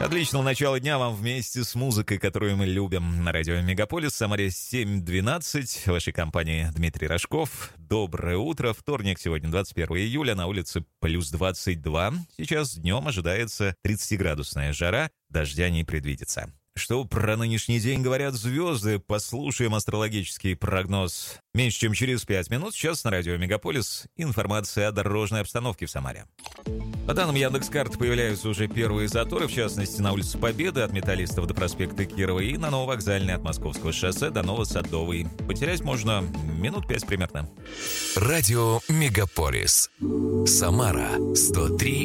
Отличного начала дня вам вместе с музыкой, которую мы любим. На радио Мегаполис, Самаре 7:12. В вашей компании Дмитрий Рожков. Доброе утро. Вторник сегодня, 21 июля. На улице плюс 22. Сейчас днем ожидается 30-градусная жара. Дождя не предвидится. Что про нынешний день говорят звезды? Послушаем астрологический прогноз. Меньше чем через 5 минут. Сейчас на радио Мегаполис информация о дорожной обстановке в Самаре. По данным Яндекс.Карт, появляются уже первые заторы, в частности, на улице Победы от Металлистов до проспекта Кирова и на Нововокзальной от Московского шоссе до Новосадовой. Потерять можно минут 5 примерно. Радио Мегаполис. Самара 103,8.